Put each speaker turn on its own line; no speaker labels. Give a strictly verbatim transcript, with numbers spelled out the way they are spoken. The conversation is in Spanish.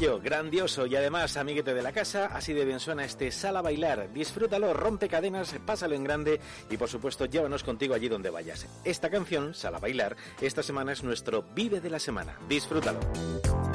sencillo, grandioso y además, amiguete de la casa, así de bien suena este Sal a Bailar. Disfrútalo, rompe cadenas, pásalo en grande y por supuesto llévanos contigo allí donde vayas. Esta canción, Sal a Bailar, esta semana es nuestro Vive de la Semana. Disfrútalo.